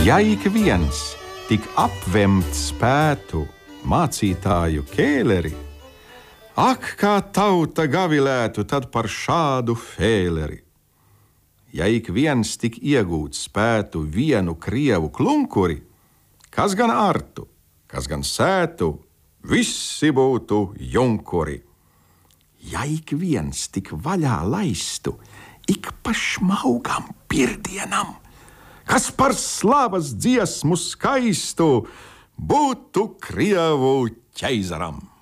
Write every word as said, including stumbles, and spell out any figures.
Ja ik viens tik apvemt spētu mācītāju kēleri, ak, kā tauta gavilētu tad par šādu fēleri. Ja ik viens tik iegūt spētu vienu krievu klunkuri, kas gan artu, kas gan sētu, visi būtu junkuri. Ja ik viens tik vaļā laistu, ik pa šmaugam pirdienam, kas par slavas dziesmu skaistu būtu krievu ķeizaram.